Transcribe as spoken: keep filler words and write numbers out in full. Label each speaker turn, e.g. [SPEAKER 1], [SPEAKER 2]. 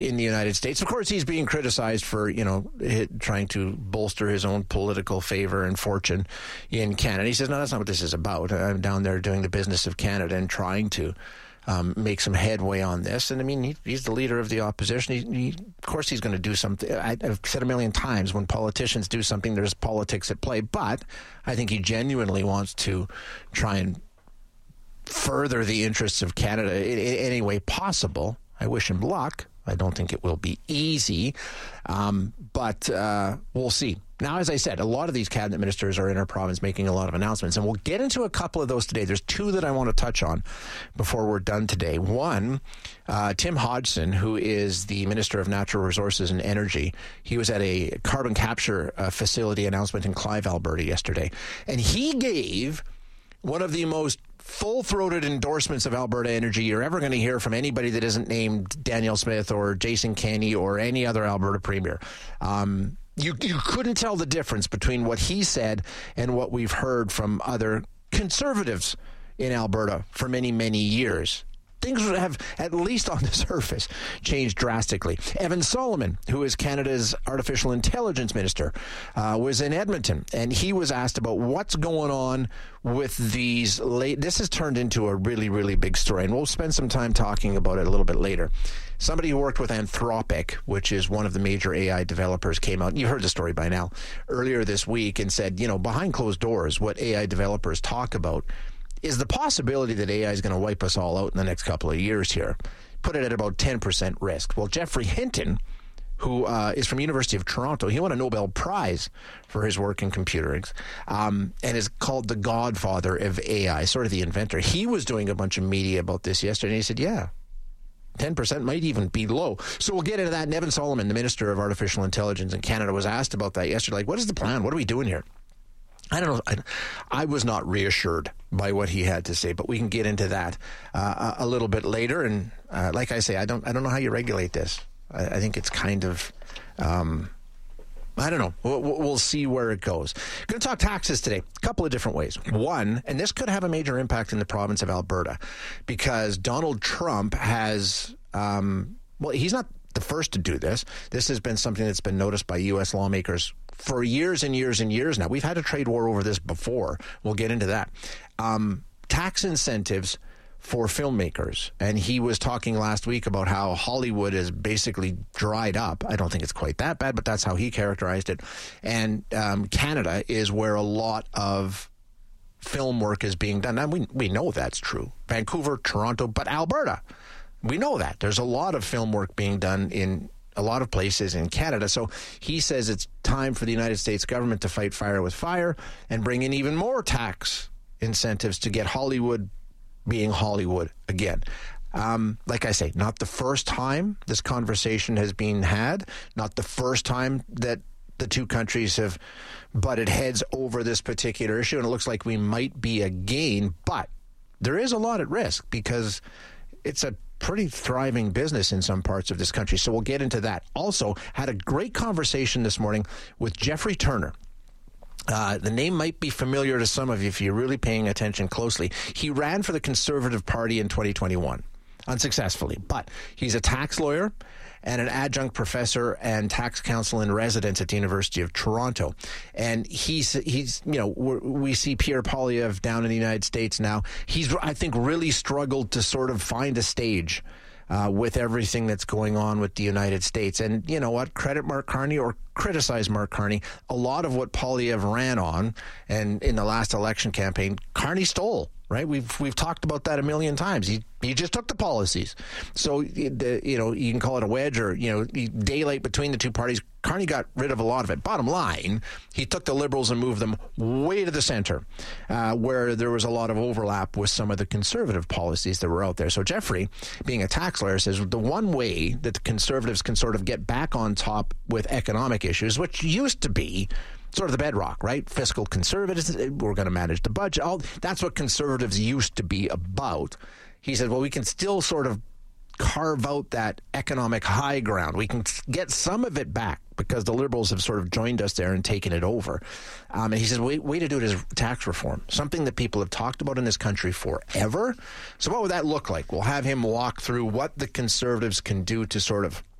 [SPEAKER 1] in the United States. Of course, he's being criticized for, you know, hit, trying to bolster his own political favor and fortune in Canada. He says, no, that's not what this is about. I'm down there doing the business of Canada and trying to um, make some headway on this. And, I mean, he, he's the leader of the opposition. He, he, of course, he's going to do something. I, I've said a million times, when politicians do something, there's politics at play. But I think he genuinely wants to try and further the interests of Canada in, in any way possible. I wish him luck. I don't think it will be easy, um, but uh, we'll see. Now, as I said, a lot of these cabinet ministers are in our province making a lot of announcements, and we'll get into a couple of those today. There's two that I want to touch on before we're done today. One, uh, Tim Hodgson, who is the Minister of Natural Resources and Energy. He was at a carbon capture uh, facility announcement in Clive, Alberta yesterday, and he gave one of the most full-throated endorsements of Alberta Energy you're ever going to hear from anybody that isn't named Danielle Smith or Jason Kenney or any other Alberta premier. Um, you, you couldn't tell the difference between what he said and what we've heard from other conservatives in Alberta for many, many years. Things have, at least on the surface, changed drastically. Evan Solomon, who is Canada's artificial intelligence minister, uh, was in Edmonton, and he was asked about what's going on with these late... This has turned into a really, really big story, and we'll spend some time talking about it a little bit later. Somebody who worked with Anthropic, which is one of the major A I developers, came out, and you heard the story by now, earlier this week, and said, you know, behind closed doors, what A I developers talk about is the possibility that A I is going to wipe us all out in the next couple of years here. Put it at about ten percent risk. Well, Geoffrey Hinton, who uh, is from University of Toronto, he won a Nobel Prize for his work in computing, um, and is called the godfather of A I, sort of the inventor. He was doing a bunch of media about this yesterday, and he said, yeah, ten percent might even be low. So we'll get into that. And Evan Solomon, the Minister of Artificial Intelligence in Canada, was asked about that yesterday. Like, what is the plan? What are we doing here? I don't know. I, I was not reassured by what he had to say, but we can get into that uh, a little bit later. And uh, like I say, I don't. I don't know how you regulate this. I, I think it's kind of. Um, I don't know. We'll, we'll see where it goes. Going to talk taxes today. A couple of different ways. One, and this could have a major impact in the province of Alberta, because Donald Trump has. Um, well, he's not the first to do this. This has been something that's been noticed by U S lawmakers for years and years and years now. We've had a trade war over this before. We'll get into that. Um, tax incentives for filmmakers. And he was talking last week about how Hollywood is basically dried up. I don't think it's quite that bad, but that's how he characterized it. And um, Canada is where a lot of film work is being done. And we, we know that's true. Vancouver, Toronto, but Alberta. We know that. There's a lot of film work being done in a lot of places in Canada. So he says it's time for the United States government to fight fire with fire and bring in even more tax incentives to get Hollywood being Hollywood again. Um, like I say, not the first time this conversation has been had, not the first time that the two countries have butted heads over this particular issue, and it looks like we might be again, but there is a lot at risk because it's a pretty thriving business in some parts of this country. So we'll get into that. Also, had a great conversation this morning with Jeffrey Turner. Uh, the name might be familiar to some of you if you're really paying attention closely. He ran for the Conservative Party in twenty twenty-one, unsuccessfully, but he's a tax lawyer and an adjunct professor and tax counsel in residence at the University of Toronto. And he's, he's you know, we're, we see Pierre Poilievre down in the United States now. He's, I think, really struggled to sort of find a stage uh, with everything that's going on with the United States. And you know what? Credit Mark Carney or criticize Mark Carney. A lot of what Poilievre ran on, and in the last election campaign, Carney stole. Right, we've we've talked about that a million times. He he just took the policies, so you know you can call it a wedge or you know daylight between the two parties. Carney got rid of a lot of it. Bottom line, he took the Liberals and moved them way to the center, uh, where there was a lot of overlap with some of the conservative policies that were out there. So Jeffrey, being a tax lawyer, says the one way that the Conservatives can sort of get back on top with economic issues, which used to be sort of the bedrock, right? Fiscal conservatives, we're going to manage the budget. All that's what conservatives used to be about. He said, well, we can still sort of carve out that economic high ground. We can get some of it back because the Liberals have sort of joined us there and taken it over. Um, and he says, way, way to do it is tax reform, something that people have talked about in this country forever. So what would that look like? We'll have him walk through what the Conservatives can do to sort of